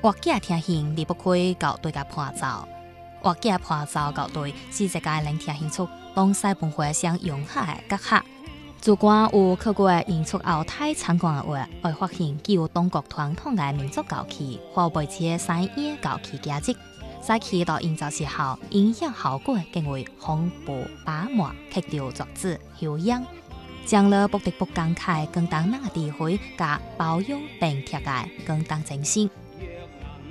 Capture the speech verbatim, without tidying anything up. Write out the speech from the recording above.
活计听行离不开搞对甲伴奏，活计伴奏搞对是一个能听清楚东西文化相融合的结合。主管有考过演出后太参观的话，会发现具有中国传统的民族乐器，或为这三样乐器价值。使起到演奏时候，音响效果更为丰富饱满，刻着作子修养，将了不得不感慨广东人的智慧，甲包容并贴的广东精神。